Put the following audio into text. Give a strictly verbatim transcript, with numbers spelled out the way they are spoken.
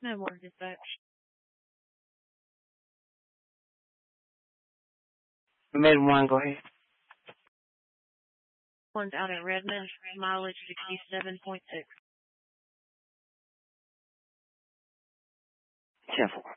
No more dispatch. We made one. Go ahead. One's out at Redmond, mileage sixty-seven point six. ten four.